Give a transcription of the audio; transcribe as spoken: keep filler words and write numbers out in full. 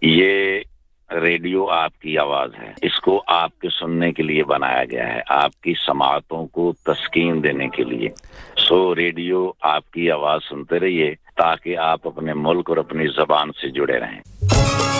ये रेडियो आपकी आवाज है, इसको आपके सुनने के लिए बनाया गया है, आपकी समातों को तस्कीन देने के लिए। सो रेडियो आपकी आवाज सुनते रहिए ताकि आप अपने मुल्क और अपनी ज़बान से जुड़े रहें।